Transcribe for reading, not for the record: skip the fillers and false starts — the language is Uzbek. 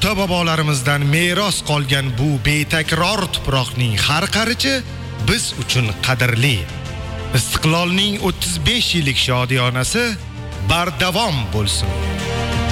ota-bobolarimizdan meros qolgan bu betakror tuproqning har qarichi biz uchun qadrli. Istiqlolning 35 yillik shodiyonasi bardavom bo'lsin.